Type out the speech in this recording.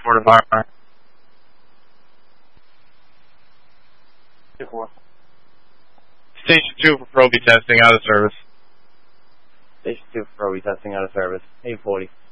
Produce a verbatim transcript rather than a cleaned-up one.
Report of fire. Station two for probe testing out of service. Station two for probe testing out of service. eight forty.